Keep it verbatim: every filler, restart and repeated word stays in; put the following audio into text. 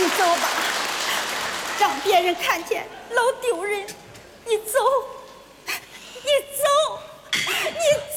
你走吧，让别人看见老丢人。你走，你走，你走。